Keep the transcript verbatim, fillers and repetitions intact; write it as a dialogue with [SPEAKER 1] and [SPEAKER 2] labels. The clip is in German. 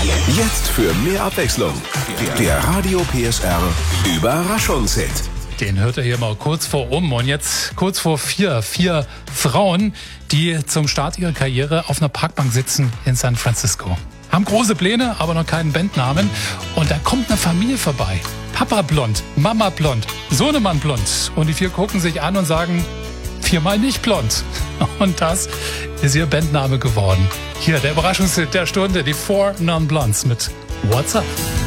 [SPEAKER 1] Jetzt für mehr Abwechslung. Der Radio P S R Überraschungshit.
[SPEAKER 2] Den hört ihr hier mal kurz vor um. Und jetzt kurz vor vier. Vier Frauen, die zum Start ihrer Karriere auf einer Parkbank sitzen in San Francisco. Haben große Pläne, aber noch keinen Bandnamen. Und da kommt eine Familie vorbei. Papa blond, Mama blond, Sohnemann blond. Und die vier gucken sich an und sagen, viermal nicht blond. Und das ist ihr Bandname geworden. Hier der Überraschungshit der Stunde, die Four Non Blondes mit What's Up?